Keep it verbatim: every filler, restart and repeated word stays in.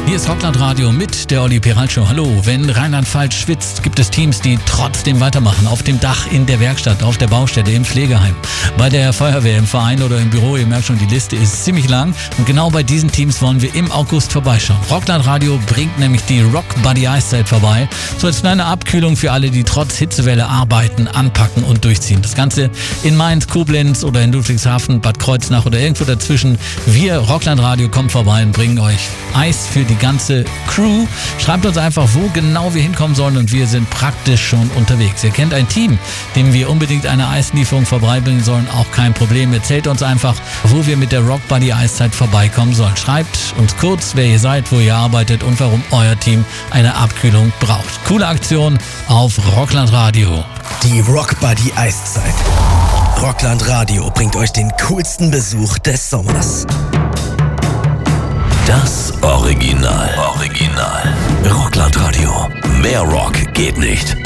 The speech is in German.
Hier ist Rockland Radio mit der Olli Piral Show. Hallo, wenn Rheinland-Pfalz schwitzt, gibt es Teams, die trotzdem weitermachen. Auf dem Dach, in der Werkstatt, auf der Baustelle, im Pflegeheim, bei der Feuerwehr, im Verein oder im Büro. Ihr merkt schon, die Liste ist ziemlich lang. Und genau bei diesen Teams wollen wir im August vorbeischauen. Rockland Radio bringt nämlich die Rock Buddy Eiszeit vorbei. So als kleine Abkühlung für alle, die trotz Hitzewelle arbeiten, anpacken und durchziehen. Das Ganze in Mainz, Koblenz oder in Ludwigshafen, Bad Kreuznach oder irgendwo dazwischen. Wir, Rockland Radio, kommen vorbei und bringen euch Eis für die ganze Crew. Schreibt uns einfach, wo genau wir hinkommen sollen und wir sind praktisch schon unterwegs. Ihr kennt ein Team, dem wir unbedingt eine Eislieferung vorbeibringen sollen, auch kein Problem. Erzählt uns einfach, wo wir mit der Rock Buddy Eiszeit vorbeikommen sollen. Schreibt uns kurz, wer ihr seid, wo ihr arbeitet und warum euer Team eine Abkühlung braucht. Coole Aktion auf Rockland Radio. Die Rock Buddy Eiszeit. Rockland Radio bringt euch den coolsten Besuch des Sommers. Das Original. Original. Rockland Radio. Mehr Rock geht nicht.